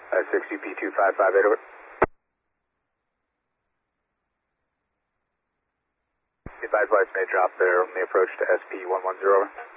6UP2558 over. Advise lights may drop there on the approach to SP110 over.